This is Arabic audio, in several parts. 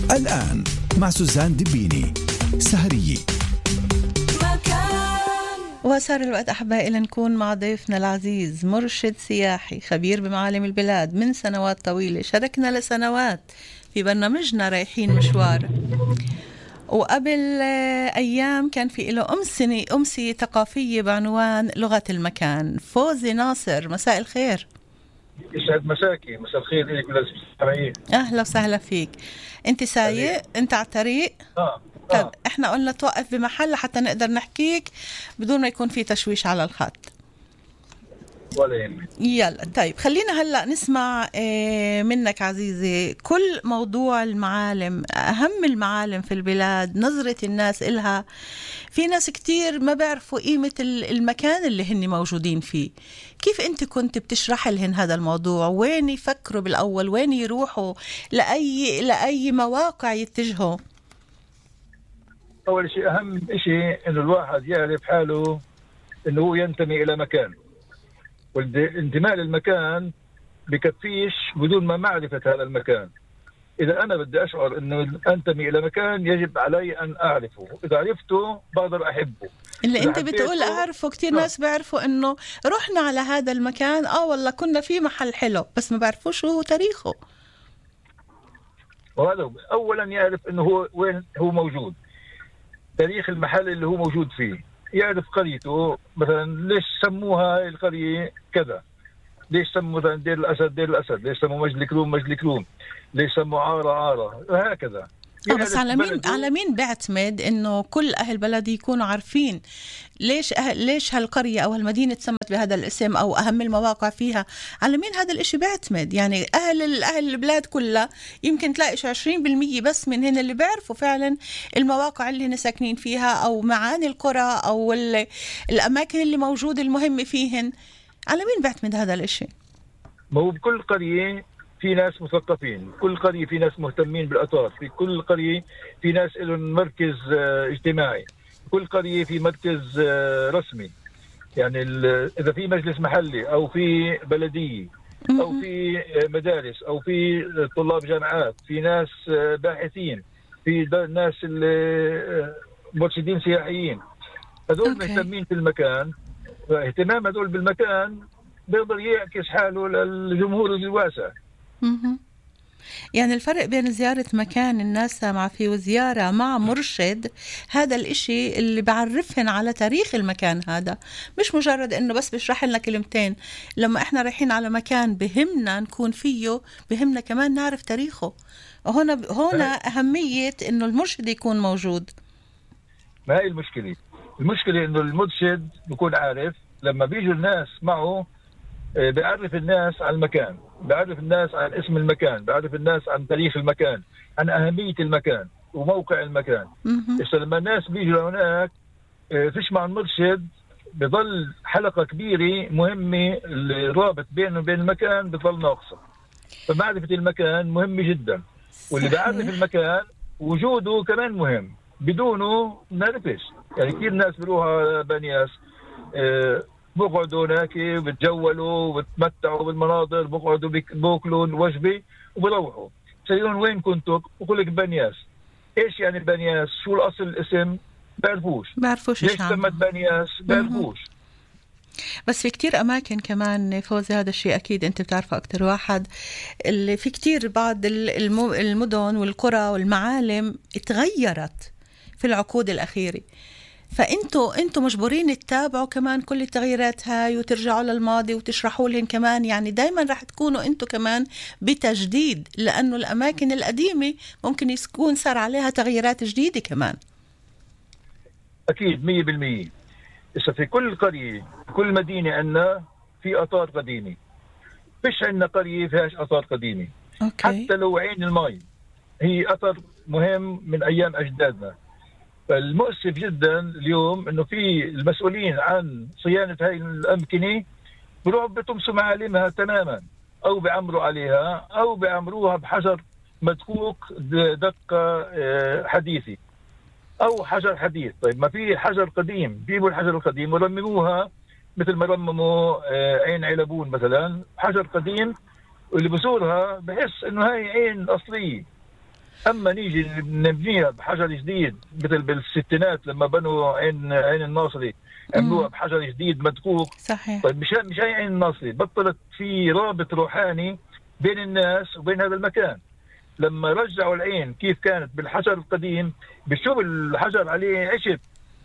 الآن مع سوزان دبيني سهرية. وصار الوقت أحبائي لنكون مع ضيفنا العزيز، مرشد سياحي خبير بمعالم البلاد من سنوات طويلة، شاركنا لسنوات في برنامجنا رايحين مشوار، وقبل أيام كان في له أمسية ثقافية بعنوان لغة المكان. فوزي ناصر، مساء الخير. يسعد مساكي. مساء الخير لك ولازم. أهلا وسهلا فيك. أنت سايق؟ أنت على الطريق؟ طيب احنا قلنا توقف بمحل حتى نقدر نحكيك بدون ما يكون في تشويش على الخط. ولا يهمك. يلا طيب خلينا هلأ نسمع منك عزيزي كل موضوع المعالم، أهم المعالم في البلاد، نظرة الناس إلها. في ناس كتير ما بيعرفوا قيمة المكان اللي هن موجودين فيه. كيف أنت كنت بتشرح لهن هذا الموضوع؟ وين يفكروا بالأول؟ وين يروحوا؟ لأي مواقع يتجهوا؟ أول شيء أهم شيء إنه الواحد يعرف حاله إنه هو ينتمي إلى مكان، والانتماء للمكان بكفيش بدون ما معرفة هذا المكان. إذا أنا بدي أشعر إنه أنتمي إلى مكان يجب علي أن أعرفه، إذا عرفته بقدر أحبه. اللي أنت بتقول أعرفه، كتير ناس بيعرفوا إنه رحنا على هذا المكان والله كنا في محل حلو، بس ما بيعرفوش هو تاريخه. وهذا أولا يعرف إنه هو وين هو موجود، تاريخ المحل اللي هو موجود فيه، يعرف قريته. مثلا ليش سموها القرية كذا، ليش سموا مثلا دير الأسد، ليش سموا مجد الكروم، ليش سموا عارة، وهكذا. بس على مين بيعتمد انه كل اهل بلدي يكونوا عارفين ليش هالقرية او هالمدينة تسمت بهذا الاسم او اهم المواقع فيها؟ على مين هذا الاشي بيعتمد؟ يعني اهل البلاد كلها يمكن تلاقي 20% بس من هن اللي بيعرفوا فعلا المواقع اللي هن ساكنين فيها او معاني القرى او الاماكن اللي موجودة المهمة فيهن. على مين بيعتمد هذا الاشي؟ ما هو بكل قرية في ناس مثقفين، كل قرية في ناس مهتمين بالآثار، في كل قرية في ناس لهم مركز اجتماعي، كل قرية في مركز رسمي. يعني إذا في مجلس محلي أو في بلدية أو في مدارس أو في طلاب جامعات، في ناس باحثين، في ناس مرشدين سياحيين، هذول مهتمين في المكان. فاهتمام هذول بالمكان بيقدر يعكس حاله للجمهور الواسع. يعني الفرق بين زيارة مكان الناس سامعة فيه وزيارة مع مرشد، هذا الاشي اللي بعرفهن على تاريخ المكان هذا، مش مجرد انه بس بيشرح لنا كلمتين. لما احنا رايحين على مكان بهمنا نكون فيه، بهمنا كمان نعرف تاريخه. هنا أهمية انه المرشد يكون موجود. ما هي المشكلة انه المرشد بيكون عارف لما بيجوا الناس معه، بيعرف الناس عن المكان، بيعرف الناس عن اسم المكان، بيعرف الناس عن تاريخ المكان، عن أهمية المكان وموقع المكان. لما الناس بيجوا هناك فيش مع المرشد بظل حلقة كبيرة مهمة، الرابط بينه وبين المكان بظل ناقصة. فمعرفة المكان مهمة جدا، واللي بيعرف المكان وجوده كمان مهم، بدونه نعرفش. يعني كثير ناس بيروحوا بنياس بقعدوا هناك بتجولوا وبتمتعوا بالمناظر، بقعدوا بوكلوا وجبه وبروحوا. سألون وين كنتوا؟ بقول لك بنياس. ايش يعني بنياس؟ شو الاصل الاسم؟ بعرفوش ليش سمت بنياس؟ بعرفوش. بس في كتير أماكن كمان فوزي، هذا الشيء أكيد أنت بتعرفه أكتر واحد، اللي في كتير بعض المدن والقرى والمعالم اتغيرت في العقود الأخيرة، فأنتوا مجبورين تتابعوا كمان كل التغييرات هاي وترجعوا للماضي وتشرحوا لهم كمان. يعني دايما راح تكونوا أنتوا كمان بتجديد، لأنه الأماكن القديمة ممكن يكون صار عليها تغييرات جديدة كمان. أكيد 100%. إذا في كل قرية كل مدينة عندنا في آثار قديمة، فيش عندنا قرية فيهاش آثار قديمة. حتى لو عين الماء هي أثر مهم من أيام أجدادنا. فالمؤسف جدا اليوم انه في المسؤولين عن صيانه هاي الامكنه بيروحوا بتمسوا معالمها تماما، او بيعمروا عليها او بيعمروها بحجر مدقوق دقه حديثه او حجر حديث. طيب ما في حجر قديم، بيجيبوا الحجر القديم ورمموها مثل ما رمموا عين علبون مثلا، حجر قديم، واللي بزورها بحس انه هاي عين اصليه. اما نيجي نبنيها بحجر جديد مثل بالستينات لما بنوا عين الناصري، عملوها بحجر جديد مدقوق. صحيح. طيب مش هي عين الناصري، بطلت في رابط روحاني بين الناس وبين هذا المكان. لما رجعوا العين كيف كانت بالحجر القديم، بتشوف الحجر عليه عشب،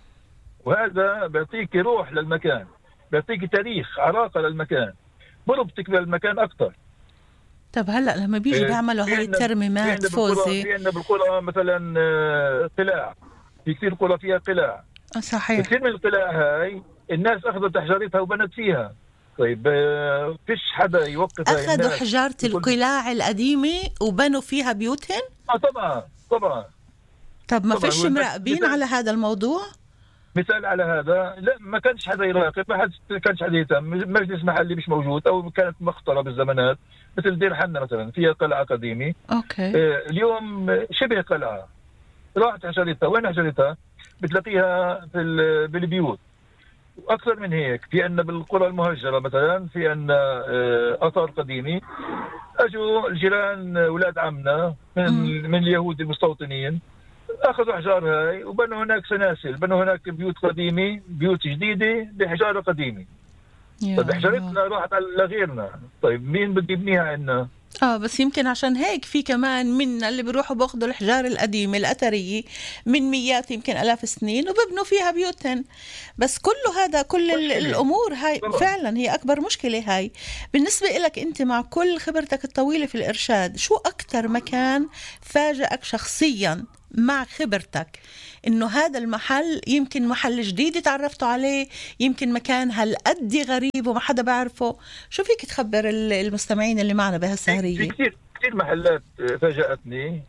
وهذا بيعطيك روح للمكان، بيعطيك تاريخ، عراقه للمكان، بربطك بالمكان اكثر. طب هلا لما بيجوا بيعملوا هاي الترميمات فوزي، في عندنا بالقرى مثلا قلاع، في كثير قرى فيها قلاع. صحيح. كثير من القلاع هاي الناس اخذت حجارتها وبنت فيها. طيب فيش حدا يوقف اخذوا حجاره القلاع القديمه وبنوا فيها بيوتهم؟ طبعا. طب ما فيش مراقبين على هذا الموضوع؟ مثال على هذا، لا ما كانش حدا يراقب، ما كانش حدا يهتم. مجلس محلي مش موجود، او كانت مخطره بالزمانات، مثل دير حنا مثلا فيها قلعه قديمه. اوكي. اليوم شبه قلعه، راحت حجرتها. وين حجرتها؟ بتلاقيها بالبيوت. واكثر من هيك، في عندنا بالقرى المهجره مثلا في عندنا اثار قديمه، اجوا الجيران اولاد عمنا من اليهود المستوطنين، اخذوا احجار هاي وبنوا هناك سناسل، بنوا هناك بيوت قديمه، بيوت جديده بحجاره قديمه. طيب حجارتنا راحت لغيرنا، طيب مين بده يبنيها عندنا؟ بس يمكن عشان هيك في كمان منا اللي بيروحوا باخذوا الحجار القديمه الاثريه من مئات يمكن الاف السنين وببنوا فيها بيوتهم. بس كله هذا، كل الامور هاي طبعا. فعلا هي اكبر مشكله هاي. بالنسبه لك انت مع كل خبرتك الطويله في الارشاد، شو اكثر مكان فاجأك شخصيا مع خبرتك انه هذا المحل يمكن محل جديد تعرفتوا عليه، يمكن مكان هالقد غريب وما حدا بعرفه؟ شو فيك تخبر المستمعين اللي معنا بهالسهرية؟ في كثير محلات فاجأتني،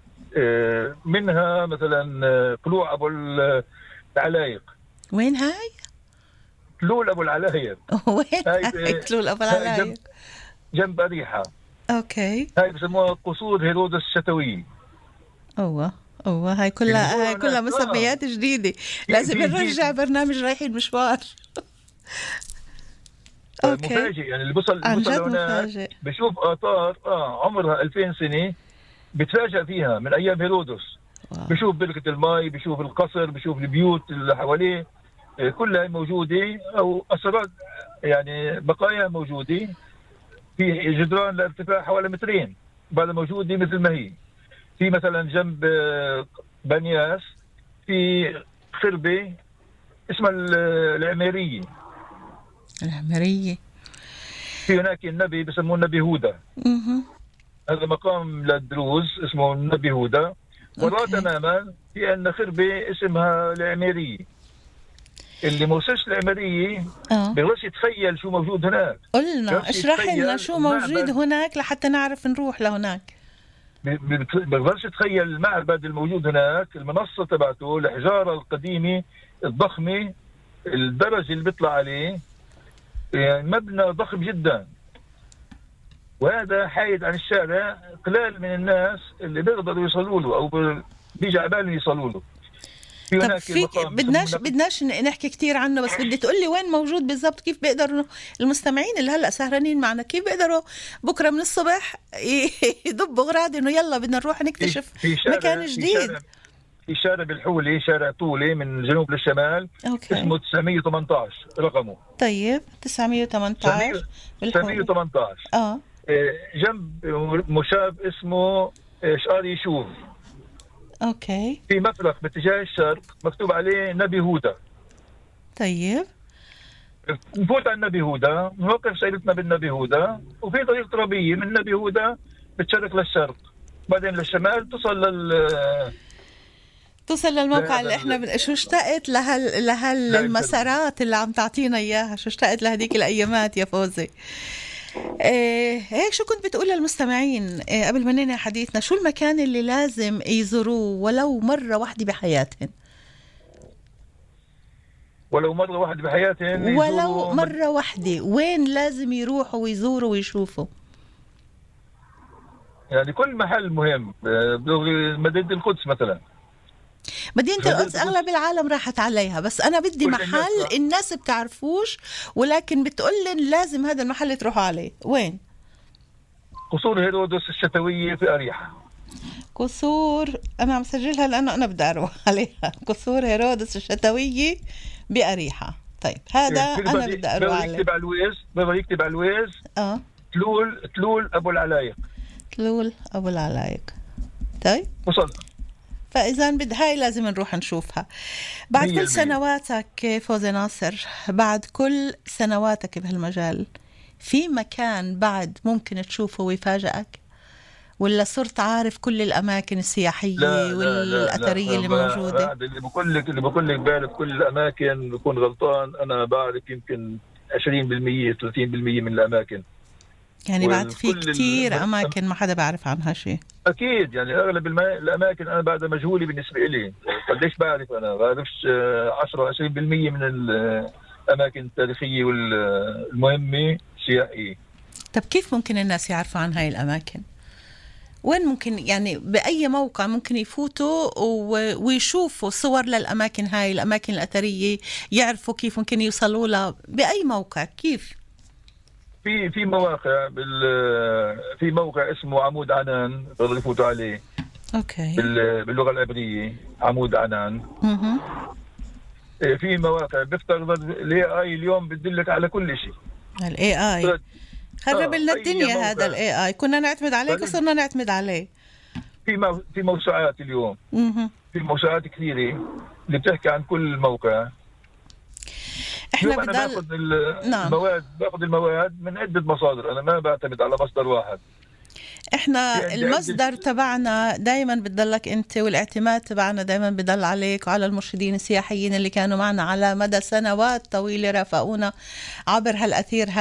منها مثلا طلوع ابو العلايق. وين هاي؟ تلول ابو العلايق. وين هاي تلول ابو العلايق؟ جنب أريحة. اوكي. هاي بسموها قصور هيرودس الشتوي. هاي كلها مسميات جديدة. لازم نرجع برنامج رايحين مشوار. مفاجئ يعني اللي بوصل هنا بشوف آثار عمرها 2000 سنة، بتفاجأ فيها من أيام هيرودس. بشوف بركة الماء، بشوف القصر، بشوف البيوت اللي حواليه، كلها موجودة، أو أثرات يعني بقايا موجودة. في جدران لارتفاع حوالي 2 متر بعد موجودة مثل ما هي. في مثلا جنب بنياس في خربة اسمها العميرية. في هناك النبي بسموه النبي هودا. هذا مقام للدروز اسمه النبي هودا. وراه تماما في عندنا خربة اسمها العميرية. اللي ما وصلش العميرية بيقدرش يتخيل شو موجود هناك. قلنا اشرح لنا شو موجود هناك لحتى نعرف نروح لهناك. بيقدرش يتخيل المعبد الموجود هناك، المنصة تبعته، الحجارة القديمة الضخمة، الدرج اللي بيطلع عليه، يعني مبنى ضخم جدا. وهذا حايد عن الشارع، قلال من الناس اللي بيقدروا يصلوا له او بيجي على بالهم يصلوا له. طب بدناش نحكي كتير عنه، بس بدي تقول لي وين موجود بالضبط، كيف بيقدروا المستمعين اللي هلا سهرانين معنا كيف بيقدروا بكره من الصبح يضبوا اغراض انه يلا بدنا نروح نكتشف مكان جديد؟ في شارع بالحولي، شارع طولي من الجنوب للشمال. أوكي. اسمه 918 رقمه. طيب 918 918 جنب مشاب اسمه شقار يشوف. اوكي. في مفرق باتجاه الشرق مكتوب عليه نبي هودا. طيب نفوت على النبي هودا، نوقف سيرتنا بالنبي هودا، وفي طريق ترابية من نبي هودا بتشرق للشرق، بعدين للشمال توصل للموقع اللي احنا شو اشتقت لهالمسارات اللي عم تعطينا اياها، شو اشتقت لهديك الايامات يا فوزي. هيك شو كنت بتقول للمستمعين قبل ما ننهي حديثنا؟ شو المكان اللي لازم يزوروه ولو مرة واحدة بحياتهم؟ ولو مرة واحدة وين لازم يروحوا ويزوروا ويشوفوا؟ يعني كل محل مهم. مدينة القدس مثلا، مدينة القدس أغلب العالم راحت عليها، بس أنا بدي محل الناس بتعرفوش ولكن بتقولن لازم هذا المحل تروحوا عليه. وين؟ قصور هيرودس الشتوية في أريحة. قصور، أنا عم سجلها لأنه أنا بدي أروح عليها. قصور هيرودس الشتوية بأريحة. طيب هذا أنا بدي أروح عليه. بده يكتب على الويز تلول أبو العلايق. تلول أبو العلايق. طيب وصلنا. فإذا هاي لازم نروح نشوفها. بعد كل سنواتك فوزي ناصر، بعد كل سنواتك بهالمجال، في مكان بعد ممكن تشوفه ويفاجئك، ولا صرت عارف كل الأماكن السياحية والأثرية اللي موجودة؟ اللي بقول لك بعرف كل الأماكن بكون غلطان. أنا بعرف يمكن 20% 30% من الأماكن. يعني بعد في كتير أماكن ما حدا بعرف عنها شيء. أكيد، يعني أغلب الأماكن أنا بعد مجهولة بالنسبة إلي. قديش بعرف؟ أنا بعرفش 10-20% من الأماكن التاريخية والمهمة السياحية. طب كيف ممكن الناس يعرفوا عن هاي الأماكن؟ وين ممكن، يعني بأي موقع ممكن يفوتوا ويشوفوا صور للأماكن هاي الأماكن الأثرية، يعرفوا كيف ممكن يوصلوا لها؟ بأي موقع؟ كيف؟ في مواقع في موقع اسمه عمود عنان تقدروا يفوتوا عليه. اوكي. باللغه العبريه عمود عنان. في مواقع بيفترض الاي اي اليوم بتدلك على كل شيء. الاي اي خرب لنا الدنيا. هذا الاي اي كنا نعتمد عليه وصرنا نعتمد عليه. في موسوعات اليوم. في موسوعات كثيره اللي بتحكي عن كل موقع. احنا باخذ المواد من عده مصادر، انا ما بعتمد على مصدر واحد. احنا المصدر تبعنا دايما بتضلك انت، والاعتماد تبعنا دايما بضل عليك وعلى المرشدين السياحيين اللي كانوا معنا على مدى سنوات طويله رافقونا عبر هالاثير